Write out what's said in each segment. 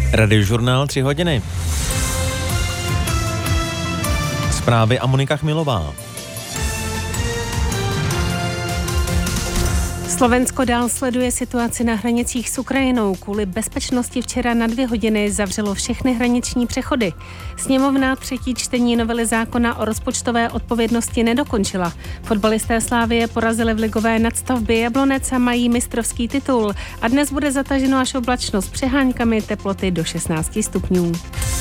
Radiožurnál 3 hodiny. Zprávy a Monika Chmilová. Slovensko dál sleduje situaci na hranicích s Ukrajinou. Kvůli bezpečnosti včera na 2 hodiny zavřelo všechny hraniční přechody. Sněmovna 3. čtení novely zákona o rozpočtové odpovědnosti nedokončila. Fotbalisté Slavie porazili v ligové nadstavbě Jablonec a mají mistrovský titul. A dnes bude zataženo až oblačno s přeháňkami, teploty do 16 stupňů.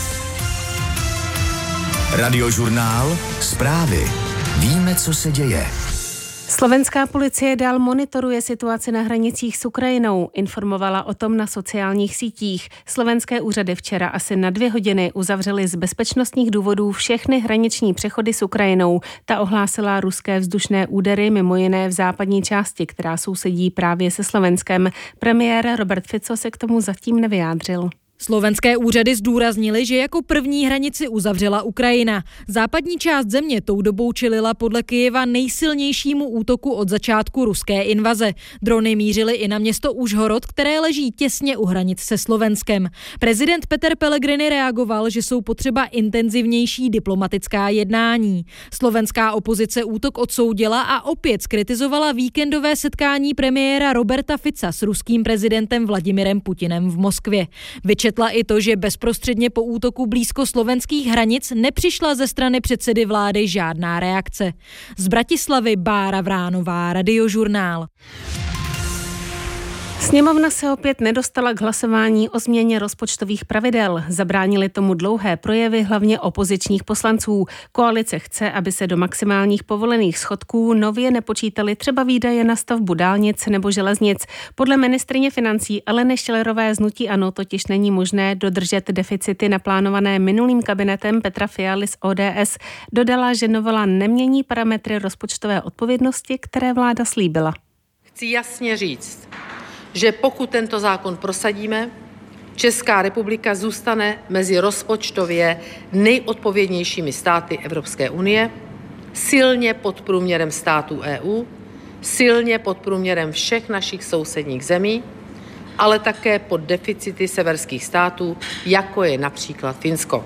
Radiožurnál, zprávy. Víme, co se děje. Slovenská policie dál monitoruje situaci na hranicích s Ukrajinou. Informovala o tom na sociálních sítích. Slovenské úřady včera asi na 2 hodiny uzavřely z bezpečnostních důvodů všechny hraniční přechody s Ukrajinou. Ta ohlásila ruské vzdušné údery, mimo jiné v západní části, která sousedí právě se Slovenskem. Premiér Robert Fico se k tomu zatím nevyjádřil. Slovenské úřady zdůraznily, že jako první hranici uzavřela Ukrajina. Západní část země tou dobou čelila podle Kyjeva nejsilnějšímu útoku od začátku ruské invaze. Drony mířily i na město Užhorod, které leží těsně u hranic se Slovenskem. Prezident Peter Pellegrini reagoval, že jsou potřeba intenzivnější diplomatická jednání. Slovenská opozice útok odsoudila a opět zkritizovala víkendové setkání premiéra Roberta Fica s ruským prezidentem Vladimirem Putinem v Moskvě. Četla i to, že bezprostředně po útoku blízko slovenských hranic nepřišla ze strany předsedy vlády žádná reakce. Z Bratislavy Bára Vránová, Radiožurnál. Sněmovna se opět nedostala k hlasování o změně rozpočtových pravidel. Zabránili tomu dlouhé projevy hlavně opozičních poslanců. Koalice chce, aby se do maximálních povolených schodků nově nepočítaly třeba výdaje na stavbu dálnic nebo železnic. Podle ministryně financí Aleny Schillerové z hnutí ANO totiž není možné dodržet deficity naplánované minulým kabinetem Petra Fialy z ODS. Dodala, že novela nemění parametry rozpočtové odpovědnosti, které vláda slíbila. Chci jasně říct, že pokud tento zákon prosadíme, Česká republika zůstane mezi rozpočtově nejodpovědnějšími státy Evropské unie, silně pod průměrem států EU, silně pod průměrem všech našich sousedních zemí, ale také pod deficity severských států, jako je například Finsko.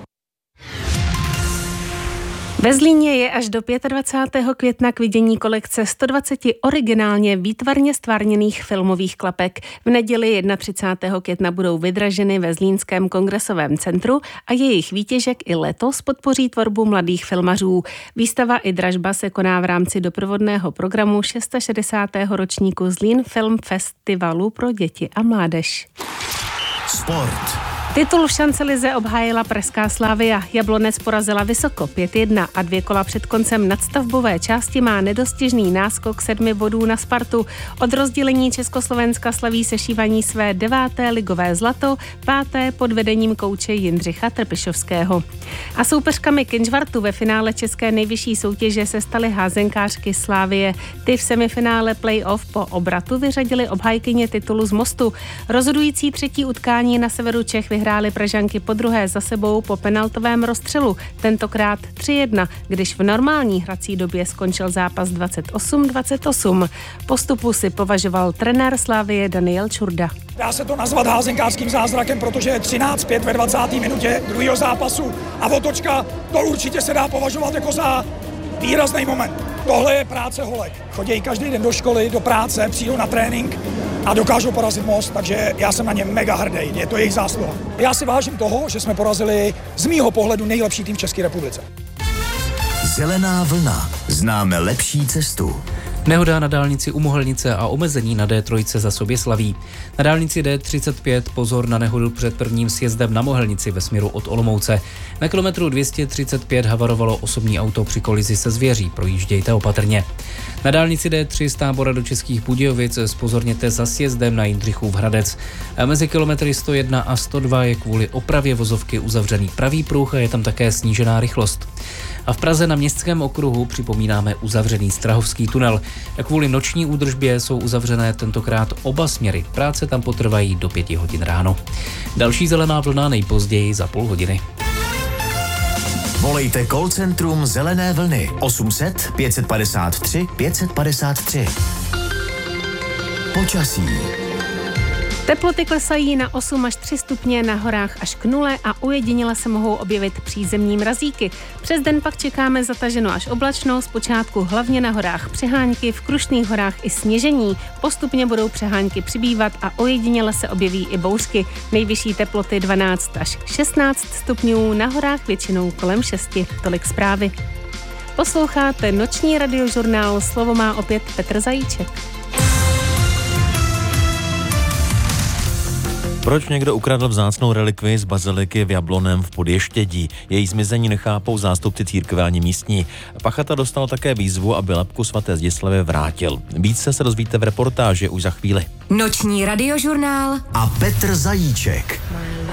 Ve Zlíně je až do 25. května k vidění kolekce 120 originálně výtvarně stvárněných filmových klapek. V neděli 31. května budou vydraženy ve Zlínském kongresovém centru a jejich výtěžek i letos podpoří tvorbu mladých filmařů. Výstava i dražba se koná v rámci doprovodného programu 660. ročníku Zlín Film Festivalu pro děti a mládež. Sport. Titul v šancelize obhájila pražská Slavia. Jablonec porazila Vysoko 5-1 a 2 kola před koncem nadstavbové části má nedostižný náskok 7 bodů na Spartu. Od rozdělení Československa slaví sešívaní své 9. ligové zlato, 5. pod vedením kouče Jindřicha Trpišovského. A soupeřkami Kynžvartu ve finále české nejvyšší soutěže se staly házenkářky Slavie. Ty v semifinále play-off po obratu vyřadily obhájkyně titulu z Mostu. Rozhodující 3. utkání na severu Čech vyhrály Pražanky podruhé za sebou po penaltovém rozstřelu, tentokrát 3-1, když v normální hrací době skončil zápas 28-28. Postupu si považoval trenér Slavie Daniel Čurda. Dá se to nazvat házenkářským zázrakem, protože je 13-5 ve 20. minutě druhého zápasu a otočka, to určitě se dá považovat jako za výrazný moment. Tohle je práce holek. Chodí každý den do školy, do práce, přijdou na trénink a dokážou porazit Most, takže já jsem na ně mega hrdý, je to jejich zásluha. Já si vážím toho, že jsme porazili z mýho pohledu nejlepší tým v České republice. Zelená vlna. Známe lepší cestu. Nehoda na dálnici u Mohelnice a omezení na D3 za Soběslaví. Na dálnici D35 pozor na nehodu před prvním sjezdem na Mohelnici ve směru od Olomouce. Na kilometru 235 havarovalo osobní auto při kolizi se zvěří, projíždějte opatrně. Na dálnici D3 z Tábora do Českých Budějovic zpozorněte za sjezdem na Jindřichův Hradec. A mezi kilometry 101 a 102 je kvůli opravě vozovky uzavřený pravý pruh a je tam také snížená rychlost. A v Praze na Městském okruhu připomínáme uzavřený Strahovský tunel. Kvůli noční údržbě jsou uzavřené tentokrát oba směry. Práce tam potrvají do 5 hodin ráno. Další zelená vlna nejpozději za půl hodiny. Volejte call centrum Zelené vlny 800 553 553. Počasí. Teploty klesají na 8 až 3 stupně, na horách až k 0 a ojediněle se mohou objevit přízemní mrazíky. Přes den pak čekáme zataženo až oblačno, zpočátku hlavně na horách přehánky, v Krušných horách i sněžení. Postupně budou přehánky přibývat a ojediněle se objeví i bouřky. Nejvyšší teploty 12 až 16 stupňů, na horách většinou kolem 6. Tolik zprávy. Posloucháte noční radiožurnál, slovo má opět Petr Zajíček. Proč někdo ukradl vzácnou relikvii z baziliky v Jablonném v Podještědí? Její zmizení nechápou zástupci církve ani místní. Pachatel dostal také výzvu, aby lebku svaté Zdislavy vrátil. Více se dozvíte v reportáži už za chvíli. Noční radiožurnál a Petr Zajíček.